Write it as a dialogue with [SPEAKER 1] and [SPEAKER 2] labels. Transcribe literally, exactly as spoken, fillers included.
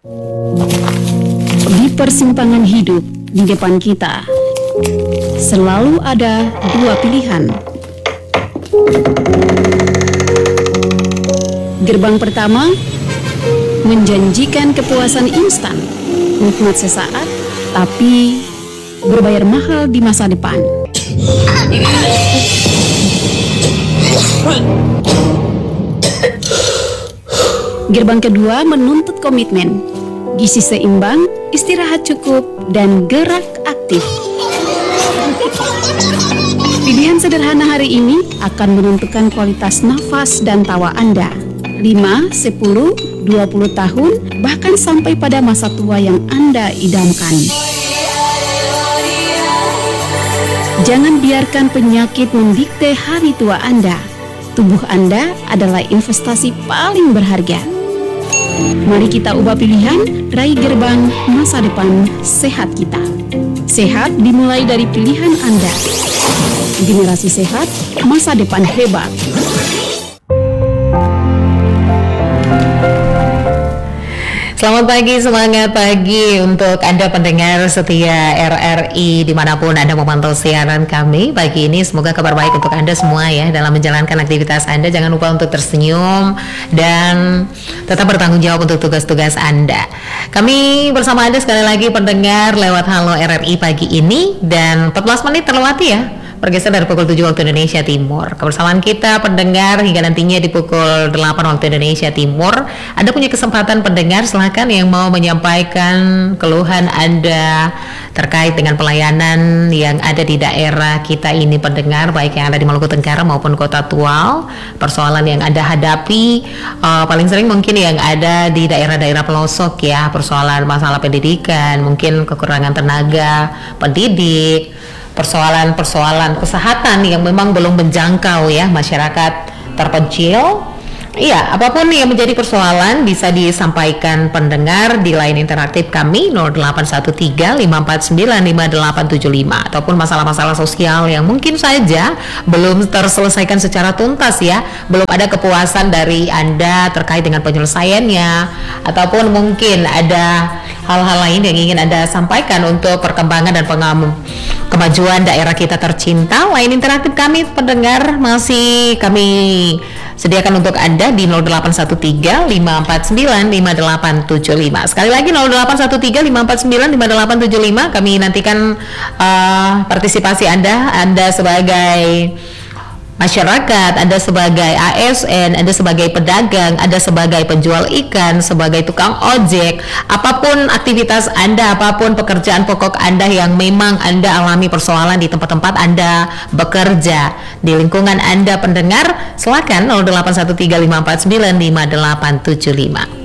[SPEAKER 1] Di persimpangan hidup di depan kita, selalu ada dua pilihan. Gerbang pertama menjanjikan kepuasan instan, nikmat sesaat, tapi berbayar mahal di masa depan. Gerbang kedua menuntut komitmen, gizi seimbang, istirahat cukup, dan gerak aktif. Pilihan sederhana hari ini akan menentukan kualitas nafas dan tawa Anda. lima, sepuluh, dua puluh tahun, bahkan sampai pada masa tua yang Anda idamkan. Jangan biarkan penyakit mendikte hari tua Anda. Tubuh Anda adalah investasi paling berharga. Mari kita ubah pilihan, raih gerbang masa depan sehat kita. Sehat dimulai dari pilihan Anda. Generasi sehat, masa depan hebat.
[SPEAKER 2] Selamat pagi, semangat pagi untuk Anda pendengar setia R R I dimanapun Anda memantau siaran kami pagi ini. Semoga kabar baik untuk Anda semua ya dalam menjalankan aktivitas Anda. Jangan lupa untuk tersenyum dan tetap bertanggung jawab untuk tugas-tugas Anda. Kami bersama Anda sekali lagi pendengar lewat Halo R R I pagi ini, dan empat belas menit terlewati ya, bergeser dari pukul tujuh waktu Indonesia Timur. Kebersamaan kita pendengar hingga nantinya di pukul delapan waktu Indonesia Timur. Anda punya kesempatan pendengar, silakan yang mau menyampaikan keluhan Anda terkait dengan pelayanan yang ada di daerah kita ini pendengar, baik yang ada di Maluku Tenggara maupun Kota Tual. Persoalan yang Anda hadapi uh, paling sering mungkin yang ada di daerah-daerah pelosok ya, persoalan masalah pendidikan, mungkin kekurangan tenaga pendidik, persoalan-persoalan kesehatan yang memang belum menjangkau ya masyarakat terpencil. Iya, apapun yang menjadi persoalan bisa disampaikan pendengar di line interaktif kami nol delapan satu tiga lima empat sembilan lima delapan tujuh lima, ataupun masalah-masalah sosial yang mungkin saja belum terselesaikan secara tuntas ya, belum ada kepuasan dari Anda terkait dengan penyelesaiannya, ataupun mungkin ada hal-hal lain yang ingin Anda sampaikan untuk perkembangan dan pengam kemajuan daerah kita tercinta. Line interaktif kami pendengar masih kami sediakan untuk Anda di nol delapan satu tiga lima empat sembilan lima delapan tujuh lima. Sekali lagi nol delapan satu tiga lima empat sembilan lima delapan tujuh lima. Kami nantikan uh, partisipasi Anda, Anda sebagai masyarakat, Anda sebagai A S N, Anda sebagai pedagang, Anda sebagai penjual ikan, sebagai tukang ojek, apapun aktivitas Anda, apapun pekerjaan pokok Anda yang memang Anda alami persoalan di tempat-tempat Anda bekerja, di lingkungan Anda pendengar, silakan nol delapan satu tiga lima empat sembilan lima delapan tujuh lima.